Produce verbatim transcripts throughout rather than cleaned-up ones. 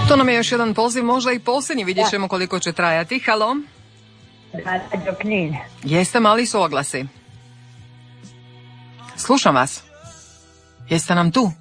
To nam je još jedan poziv, možda i posljednji, vidjet ćemo koliko će trajati. Halo? Radio Knin. Jeste mali su oglasi? Slušam vas. Jeste nam tu?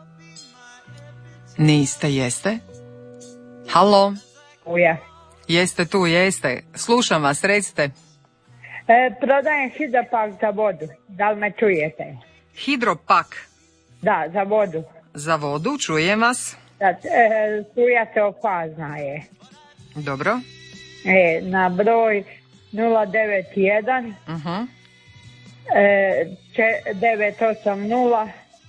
Niste, jeste? Halo? Uja. Jeste tu, jeste. Slušam vas, recite. E, prodajem hidropak za vodu. Da li me čujete? Hidropak. Da, za vodu. Za vodu, čujem vas. Da, e, struja teofazna je. Dobro. E, na broj nula devet jedan Uh-huh. e, devet osam nula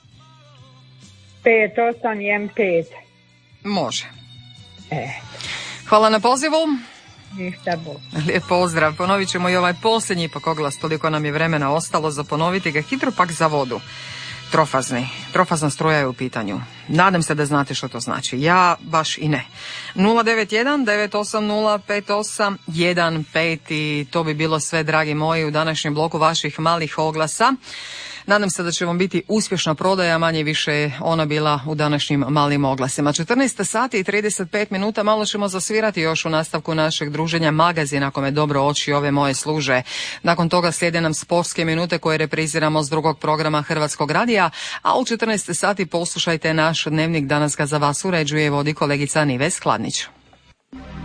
pet osam jedan pet. Može. E, Hvala na pozivu. ništa Bog. Lijep pozdrav. Ponovit ćemo i ovaj posljednji ipak oglas, toliko nam je vremena ostalo za ponoviti ga. Hidropak za vodu. Trofazni. Trofazna struja je u pitanju. Nadam se da znate što to znači. Ja baš i ne. nula devet jedan devet osam nula pet osam jedan pet i to bi bilo sve, dragi moji, u današnjem bloku vaših malih oglasa. Nadam se da će vam biti uspješna prodaja, manje više je ona bila u današnjim malim oglasima. četrnaest sati i trideset pet minuta, malo ćemo zasvirati još u nastavku našeg druženja magazin, ako me dobro oči ove moje služe. Nakon toga slijede nam sportske minute koje repriziramo s drugog programa Hrvatskog radija, a u četrnaest sati poslušajte naš dnevnik, danas ga za vas uređuje i vodi kolegica Nives Kladnić.